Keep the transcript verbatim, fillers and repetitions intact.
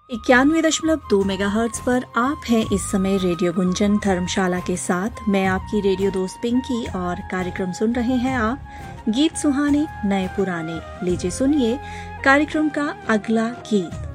इक्यानवे दशमलव दो मेगा हर्ट्ज पर आप हैं इस समय रेडियो गुंजन धर्मशाला के साथ। मैं आपकी रेडियो दोस्त पिंकी और कार्यक्रम सुन रहे हैं आप गीत सुहाने नए पुराने। लीजिए सुनिए कार्यक्रम का अगला गीत।